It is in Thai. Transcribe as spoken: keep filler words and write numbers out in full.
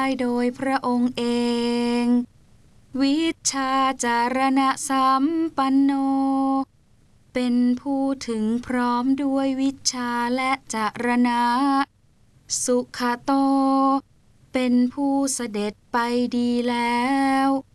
ได้โดยพระองค์เองวิชชาจารณะสัมปันโนเป็นผู้ถึงพร้อมด้วยวิชชาและจารณะสุขโตเป็นผู้เสด็จไปดีแล้ว